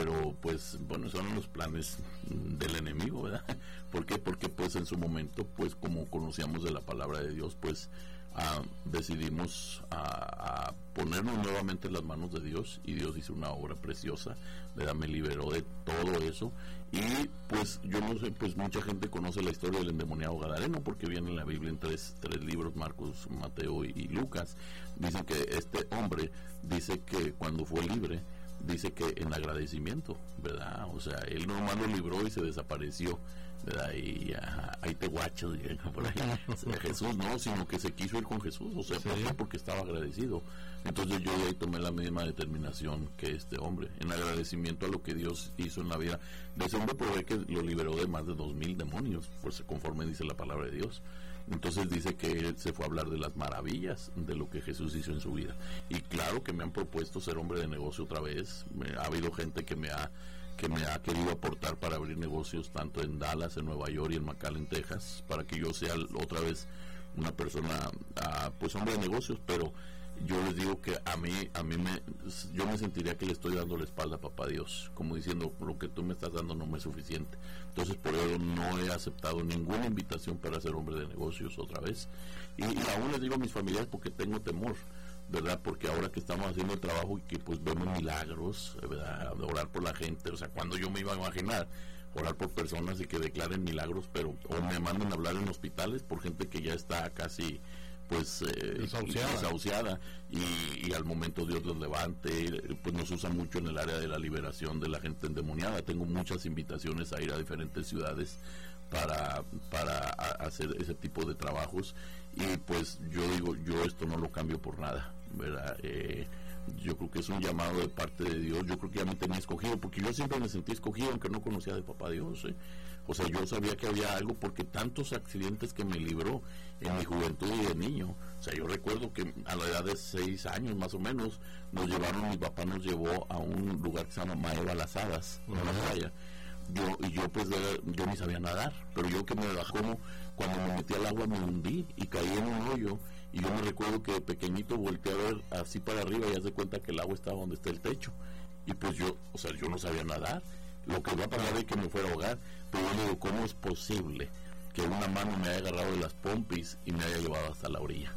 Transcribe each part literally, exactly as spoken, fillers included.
pero pues bueno, son los planes del enemigo, ¿verdad? ¿Por qué? Porque pues en su momento, pues como conocíamos de la palabra de Dios, pues uh, decidimos a, a ponernos nuevamente en las manos de Dios, y Dios hizo una obra preciosa, ¿verdad? Me liberó de todo eso. Y pues yo no sé, pues mucha gente conoce la historia del endemoniado gadareno, porque viene en la Biblia en tres, tres libros, Marcos, Mateo y, y Lucas. Dicen que este hombre dice que cuando fue libre, dice que en agradecimiento, ¿verdad? O sea, él nomás lo libró y se desapareció, ¿verdad? Y ajá, ahí te guacho, por ahí. O sea, Jesús no, sino que se quiso ir con Jesús, o sea, sí. ¿Por qué? Porque estaba agradecido. Entonces yo de ahí tomé la misma determinación que este hombre, en agradecimiento a lo que Dios hizo en la vida de ese hombre, por ver que lo liberó de más de dos mil demonios, pues conforme dice la palabra de Dios. Entonces dice que él se fue a hablar de las maravillas de lo que Jesús hizo en su vida. Y claro que me han propuesto ser hombre de negocio otra vez. Me, ha habido gente que me ha que me ha querido aportar para abrir negocios tanto en Dallas, en Nueva York y en McAllen, Texas, para que yo sea otra vez una persona, uh, pues hombre de negocios. Pero yo les digo que a mí, a mí me, yo me sentiría que le estoy dando la espalda a papá Dios, como diciendo, lo que tú me estás dando no me es suficiente. Entonces por eso no he aceptado ninguna invitación para ser hombre de negocios otra vez. Y, y aún les digo a mis familiares porque tengo temor, ¿verdad? Porque ahora que estamos haciendo el trabajo y que pues vemos milagros, ¿verdad? De orar por la gente, o sea, cuando yo me iba a imaginar orar por personas y que declaren milagros, pero o me manden a hablar en hospitales por gente que ya está casi pues eh, desahuciada, desahuciada y, y al momento Dios los levante. Pues nos usa mucho en el área de la liberación de la gente endemoniada. Tengo muchas invitaciones a ir a diferentes ciudades para para a, hacer ese tipo de trabajos, y pues yo digo, yo esto no lo cambio por nada, ¿verdad? Eh, yo creo que es un llamado de parte de Dios. Yo creo que ya me tenía escogido, porque yo siempre me sentí escogido aunque no conocía de papá Dios, ¿eh? O sea, yo sabía que había algo, porque tantos accidentes que me libró en mi juventud y de niño. O sea, yo recuerdo que a la edad de seis años más o menos nos llevaron, mi papá nos llevó a un lugar que se llama Maeva Las Hadas, en la playa. Yo, y yo pues yo ni sabía nadar, pero yo que me bajó, como cuando me metí al agua me hundí y caí en un hoyo. Y yo me recuerdo que de pequeñito volteé a ver así para arriba y haz de cuenta que el agua estaba donde está el techo. Y pues yo, o sea, yo no sabía nadar. Lo que iba a pasar es que me fuera a ahogar. Pero yo digo, ¿cómo es posible que una mano me haya agarrado de las pompis y me haya llevado hasta la orilla?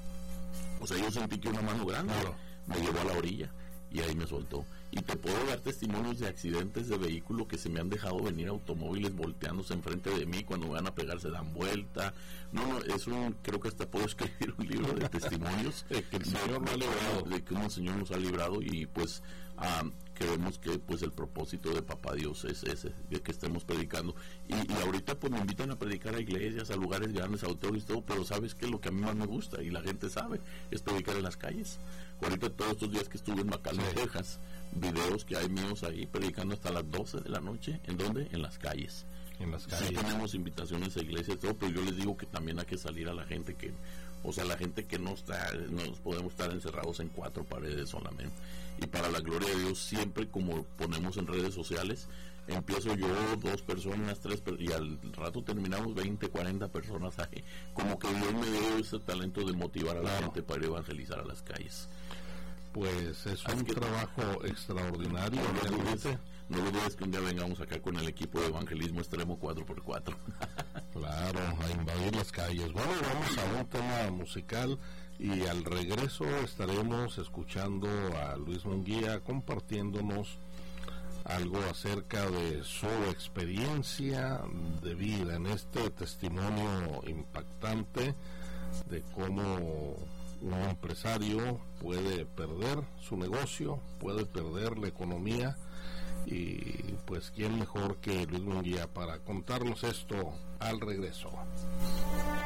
O sea, yo sentí que una mano grande claro. me llevó a la orilla y ahí me soltó. Y te puedo dar testimonios de accidentes de vehículo que se me han dejado venir automóviles volteándose enfrente de mí, cuando van a pegar se dan vuelta. No, no, es un, creo que hasta puedo escribir un libro de testimonios de que el Señor nos ha librado, de que un Señor nos ha librado. Y pues um, creemos que pues el propósito de papá Dios es ese, de que estemos predicando. Y, y ahorita pues me invitan a predicar a iglesias, a lugares grandes, a auditorios y todo, pero ¿sabes qué? Lo que a mí más me gusta, y la gente sabe, es predicar en las calles. Ahorita todos estos días que estuve en McAllen, sí. Texas, videos que hay míos ahí predicando hasta las doce de la noche. ¿En dónde? En las calles. En las calles. Sí tenemos invitaciones a iglesias, todo, pero yo les digo que también hay que salir a la gente que, o sea, la gente que no está, no podemos estar encerrados en cuatro paredes solamente. Y para la gloria de Dios, siempre como ponemos en redes sociales, empiezo yo, dos personas, tres personas, y al rato terminamos veinte, cuarenta personas ahí. Como que Dios me dio ese talento de motivar a la claro. gente para evangelizar a las calles. Pues es un que, trabajo extraordinario. No lo dudes, no lo dudes que un día vengamos acá con el equipo de evangelismo extremo cuatro por cuatro. Claro, a invadir las calles. Bueno, vamos a un tema musical y al regreso estaremos escuchando a Luis Munguía compartiéndonos algo acerca de su experiencia de vida en este testimonio impactante de cómo un empresario puede perder su negocio, puede perder la economía, y pues quién mejor que Luis Munguía para contarnos esto al regreso.